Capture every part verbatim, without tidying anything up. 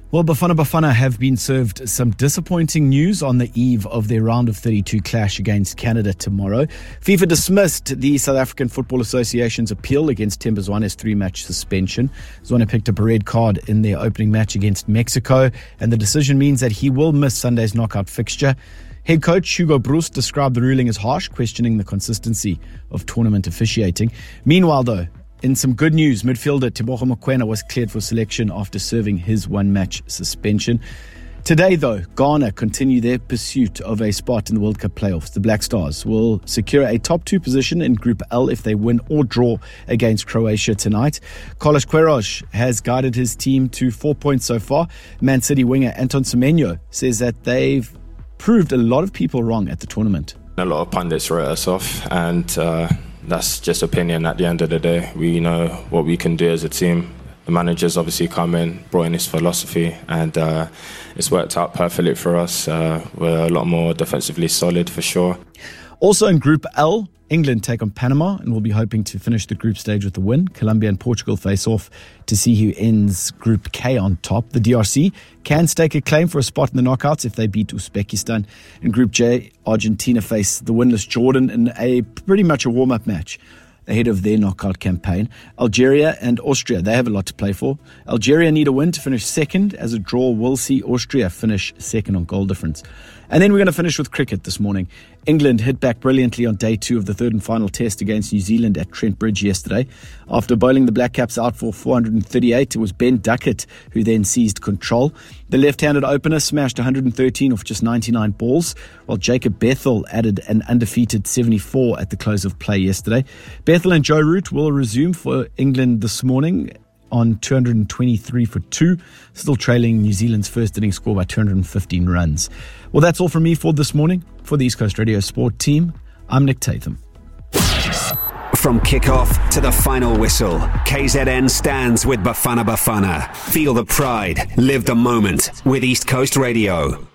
Well, Bafana Bafana have been served some disappointing news on the eve of their round of thirty-two clash against Canada tomorrow. FIFA dismissed the South African Football Association's appeal against Themba Zwane's three-match suspension. Zwane picked up a red card in their opening match against Mexico, and the decision means that he will miss Sunday's knockout fixture. Head coach Hugo Broos described the ruling as harsh, questioning the consistency of tournament officiating. Meanwhile, though, in some good news, midfielder Teboho Mokoena was cleared for selection after serving his one-match suspension. Today, though, Ghana continue their pursuit of a spot in the World Cup playoffs. The Black Stars will secure a top two position in Group L if they win or draw against Croatia tonight. Carlos Queiroz has guided his team to four points so far. Man City winger Anton Semenyo says that they've proved a lot of people wrong at the tournament. A lot of pundits wrote us off, and uh, that's just opinion at the end of the day. We know what we can do as a team. The manager's obviously come in, brought in his philosophy, and uh, it's worked out perfectly for us. Uh, we're a lot more defensively solid for sure. Also in Group L, England take on Panama and will be hoping to finish the group stage with a win. Colombia and Portugal face off to see who ends Group K on top. The D R C can stake a claim for a spot in the knockouts if they beat Uzbekistan. In Group J, Argentina face the winless Jordan in a pretty much a warm-up match ahead of their knockout campaign. Algeria and Austria, they have a lot to play for. Algeria need a win to finish second, as a draw will see Austria finish second on goal difference. And then we're going to finish with cricket this morning. England hit back brilliantly on day two of the third and final test against New Zealand at Trent Bridge yesterday. After bowling the Black Caps out for four hundred thirty-eight, it was Ben Duckett who then seized control. The left-handed opener smashed one hundred thirteen off just ninety-nine balls, while Jacob Bethel added an undefeated seventy-four at the close of play yesterday. Bethel and Joe Root will resume for England this morning on two hundred twenty-three for two, still trailing New Zealand's first inning score by two hundred fifteen runs. Well, that's all from me for this morning. For the East Coast Radio Sport team, I'm Nick Tatham. From kickoff to the final whistle, K Z N stands with Bafana Bafana. Feel the pride, live the moment with East Coast Radio.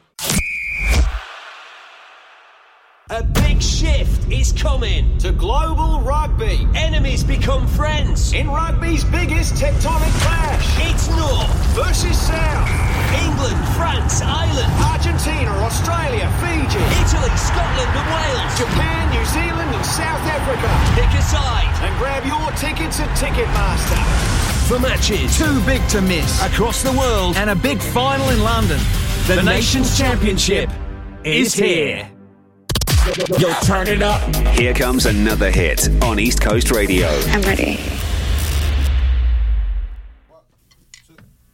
A big shift is coming to global rugby. Enemies become friends In rugby's biggest tectonic clash. It's North versus South. England, France, Ireland, Argentina, Australia, Fiji, Italy, Scotland and Wales, Japan, New Zealand and South Africa. Pick a side and grab your tickets at Ticketmaster. For matches too big to miss across the world and a big final in London. The, the Nations Championship is here. Yo, turn it up. Here comes another hit on East Coast Radio. I'm ready.